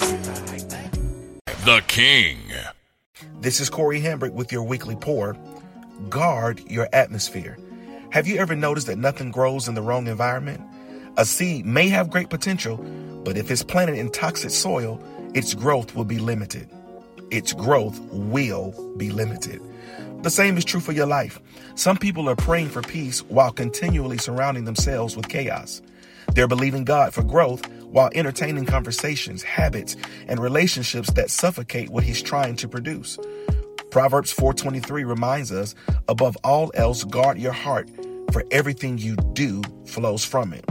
The King. This is Corey Hambrick with your weekly pour. Guard your atmosphere. Have you ever noticed that nothing grows in the wrong environment? A seed may have great potential, but if it's planted in toxic soil, its growth will be limited. Its growth will be limited. The same is true for your life. Some people are praying for peace while continually surrounding themselves with chaos. They're believing God for growth while entertaining conversations, habits, and relationships that suffocate what He's trying to produce. Proverbs 4:23 reminds us, above all else, guard your heart, for everything you do flows from it.